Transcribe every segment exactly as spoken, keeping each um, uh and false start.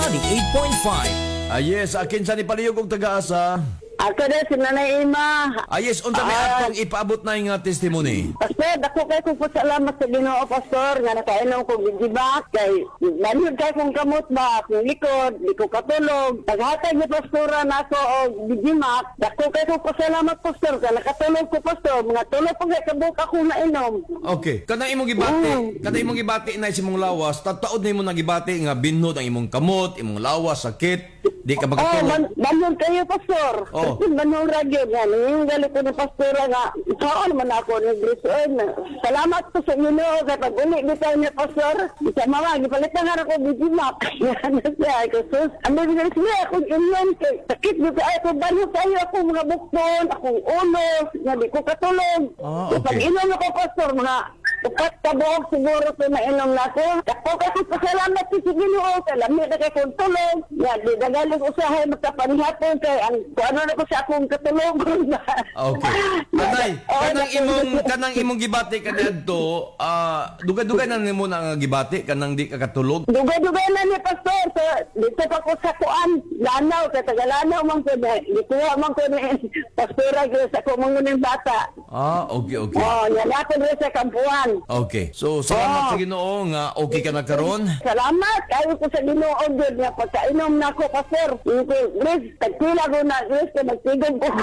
ninety-eight point five. Ah, yes, akin sa ni paliyog kong taga-asa. Ako na si Nanay Ima. Ah, yes, unta may Ah. atong ipaabot na yung uh, testimony. Pastor, dako kay kong pasalamat sa Ginoo, Pastor, nga nakainom kong gigibak, kay nangyod kay kong kamot ba, akong likod, di ko katulog. Paghatag ni Pastora na ako o gigimak, dako kay kong pasalamat, Pastor, kaya nakatulog ko, Pastor, mga tulog po kay kabuk akong nainom. Okay, kanang imong gibati, Mm. kanang imong gibati na si mong lawas, tataod na imong nagibati nga binhod ang imong kamot, imong lawas, sakit, di ka Oh, makatulog. man manyon kayo, Pastor. Oh. Manong radyo nga, yung galit ko ng Pastora nga, saan naman ako nag-resign. Salamat po sa Ginoo, kay pag-uli bitaw niya, Pastor. Sa mga, gipalitan nga ako gigimak. Ano siya, Jesus. Ang mga galit siya, akong inyon, kay sakit dito ay ako, banyo kayo akong mga bukton, akong ulo, nga di ko katulog. Ah, So, okay. pag-inom ako, Pastor, mga upat ka buhok siguro ko mainom na ako. Ako kasi pasalamat ko sa Ginoo, kay lamit na kay kong tulog. Nga, di nagaling usahay magkapanihapon, kay ang, kung ano na ko sa akong katulog. Okay. Kanay, Oh, kanang dako- imong kanang imong gibati kadto, ah dugay-dugay na nimo na nga gibati kanang di ka katulog. Dugay-dugay na ni Pastor. So, dito pa ko sa kuan, lanaw, kay tagalanaw man ko na. Dikuha man ko ni Pastora ko sa kumunguning bata. Ah, okay, okay. Oh, yan ako rin sa kampuan. Okay. So, salamat Oh. sa Ginoo nga okay ka na karon. Salamat kayo ko sa Ginoo gud nga pagkainom na ako, Pastor. Ito, Chris, tagpila ko na, Chris, ka magtigod ko.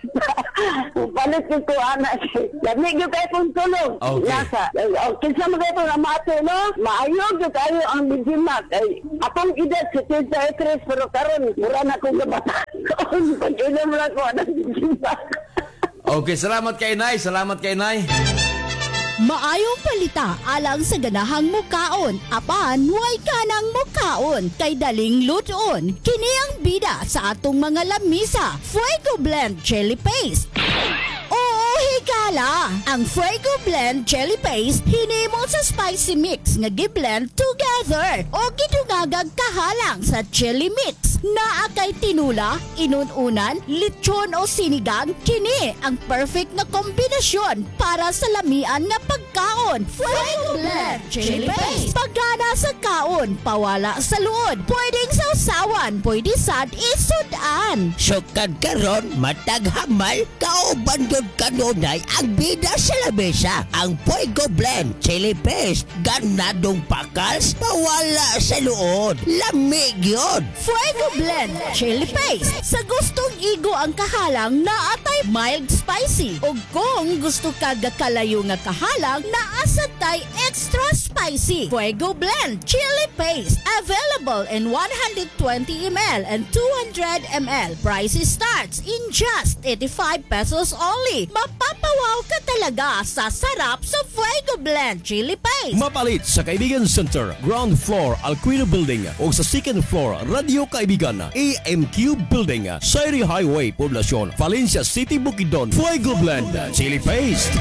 Palit ko ko, anak. Lamig yung kayo kong tulog. Okay. Nasa. Oh, kinsa mo kayo nga mato, no? Maayog yung kayo ang bigimak. Ay, akong edad, si Tita Chris, pero karon mura na kong gabata. Pag-inom na ko, anong bigimak. Okay, salamat kay Nay, salamat kay Nay. Maayong palita alang sa ganahang mukaon, apan way kanang mukaon kay daling luton. Kini ang bida sa atong mga lamisa, Fuego Blend Chili Paste. Oo, higala! Ang Fuego Blend Chili Paste hinimo sa spicy mix nga gi-blend together o gidungagag kahalang sa chili mix. Naa kay tinula, inununan, lechon o sinigang, kini ang perfect na kombinasyon para sa lamian nga pagkaon. Fuego Blend Chili Paste. Pagana sa kaon, pawala sa luod. Pwedeng sausawan, pwede sad isudan. Sukad karon matag hamal kauban gyud kanunay ang bida sa lamesa. Ang Fuego Blend Chili Paste ganadong pakals pawala sa luod. Lamig yun. Fuego Blend Chili Paste. Sa gustong igo ang kahalang, naatay mild spicy. O kung gusto ka gakalayo nga kahalang, naasa tay extra spicy. Fuego Blend Chili Paste. Available in one hundred twenty milliliters and two hundred milliliters. Price starts in just eighty-five pesos only. Mapapawaw ka talaga sa sarap sa Fuego Blend Chili Paste. Mapalit sa Kaibigan Center, ground floor, Alquino Building o sa second floor, Radio Kaibigan, A M Q Building, Sairi Highway, Poblacion, Valencia City, Bukidnon. Fuego Blend Chili Paste.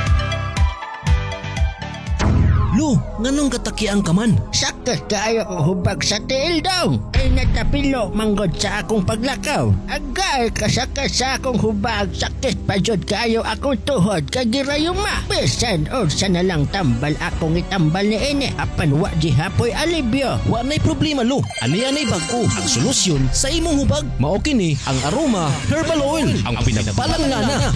Lu, nganong katakian ka man? Sakit kaayo ko hubag sa tiil daw. Ay natapilo manggod sa akong paglakaw. Agay kasakit sa akong hubag. Sakit pa jud kaayo akong tuhod kagirayuma. Bisan o sa nalang tambal akong itambal ni ini. Apan wa di hapoy alibyo. Wa nay problema, Lu. Ani-anay bag-o ang solusyon sa imong hubag. Mao kini ang Aroma Herbal Oil, ang pinagbalangana.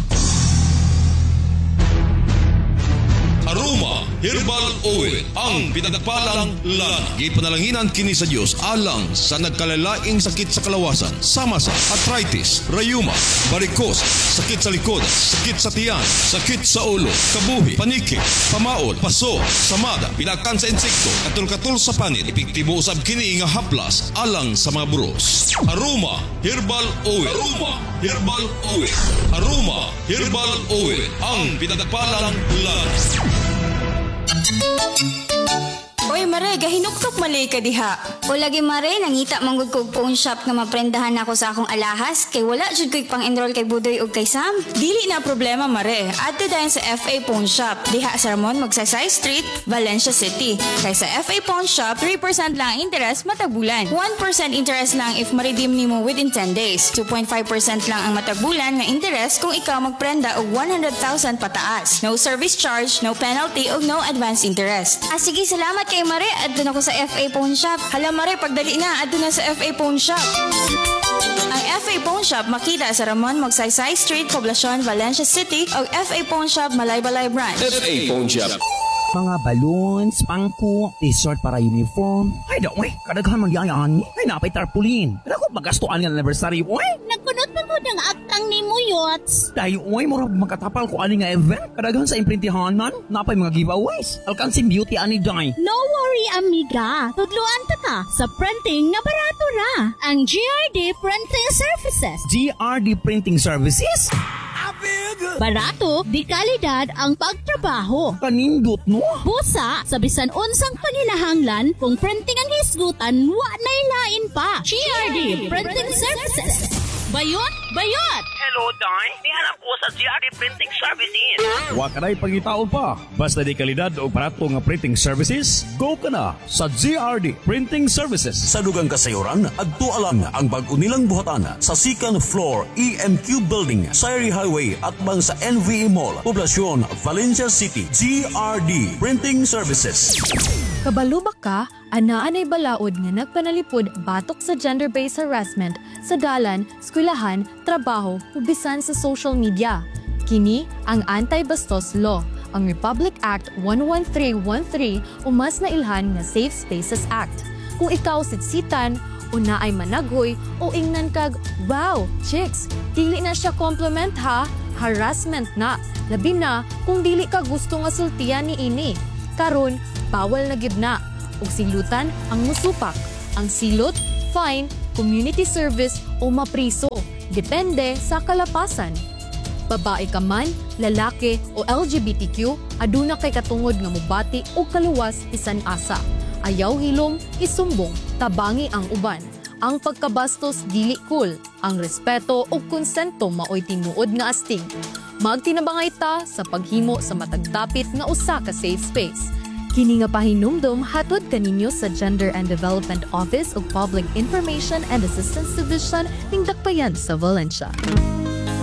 Aroma Herbal Oil, ang pinagpalang lana. Gipanalanginan kini sa Dios alang sa nagkalalaing sakit sa kalawasan, sama sa arthritis, rayuma, varicose, sakit sa likod, sakit sa tiyan, sakit sa ulo, kabuhi, paniki, pamaol, paso, samada, pinakan sa insekto, katul-katul sa panit, epektibo usab kini nga haplas alang sa mga buros. Aroma Herbal Oil. Aroma Herbal Oil. Aroma Herbal Oil, ang pinagpalang lana. Oy Mare, gahinuktok mali ka diha. O lagi Mare, nangita manggod ko phone shop nga maprendahan ako sa akong alahas kay wala jud ko'y pang-enroll kay Budoy ug kay Sam. Dili na problema Mare. Adto dayon sa F A Phone Shop. Diha sa Ramon Magsaysay Street, Valencia City. Kay sa F A Phone Shop, three percent lang ang interest matag bulan. one percent interest lang if ma-redeem nimo within ten days. two point five percent lang ang matag bulan nga interest kung ikaw magprenda og one hundred thousand pataas. No service charge, no penalty ug no advance interest. Ah sige, salamat kay kay Mare, adto na ko sa F A Pawn Shop. Hala Mare, pagdali na, adto na sa F A Pawn Shop. Ang F A Pawn Shop makita sa Ramon Magsaysay Street, Poblacion, Valencia City o F A Pawn Shop, Malaybalay Branch. F A Pawn Shop. Mga balloons, pangko, t-shirt para uniform. Ay, daw, eh, kadaghan magyayaan. Ay, napay tarpulin. Kaya ko magastuan ng anniversary, oy. Nagkunot pa ko ng aktang ni mo, Yots. Dahil, oy, mura makatapal ko ani nga event. Kadaghan sa imprintihan man, napay mga giveaways. Alkansing beauty ani day. No worry, amiga. Tudluan ta ka sa printing na barato ra. Ang G R D Printing Services. G R D Printing Services? Barato, di kalidad ang pagtrabaho. Kanindot, no? Busa, sa bisan unsang paninahanglan, kung printing ang hisgutan, wa na'y lain pa. G R D Printing Services. Bayot, bayot! Hello, Day. Nihanap ko sa G R D Printing Services. Wa ka na'y pangitaon pa. Basta di kalidad o barato nga printing services, go ka na sa G R D Printing Services. Sa dugang kasayuran, adto alang ang bag-o nilang buhatan sa second floor E M Q Building, Sayri Highway at bang sa N V E Mall, Poblacion, Valencia City. G R D Printing Services. Kabalubak ka, anaan ay balaod nga nagpanalipod batok sa gender-based harassment sa dalan, eskwelahan, trabaho, ug bisan sa social media. Kini ang Anti-Bastos Law, ang Republic Act one one three one three o mas nailhan nga Safe Spaces Act. Kung ikaw sitsitan, o naay managhoy o ingnan kag, wow, chicks, dili na siya compliment ha, harassment na. Labi na kung dili ka gusto nga sultian ni ini. Karon, bawal na gid na. Ug silutan ang musupak. Ang silot, fine, community service o mapriso. Depende sa kalapasan. Babae ka man, lalaki o L G B T Q, aduna kay katungod nga mubati o kaluwas bisan asa. Ayaw hilom, isumbong, tabangi ang uban. Ang pagkabastos dili cool. Ang respeto o konsento maoy tinuod nga astig. Magtinabangay ta sa paghimo sa matagdapit nga usa ka safe space. Kini nga pahinumdom hatod kaninyo sa Gender and Development Office ug Public Information and Assistance Division ning Dakbayan sa Valencia.